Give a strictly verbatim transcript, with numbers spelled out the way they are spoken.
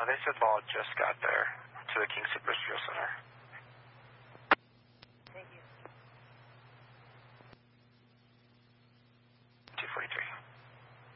they said Law just got there to the King Superstitial Center.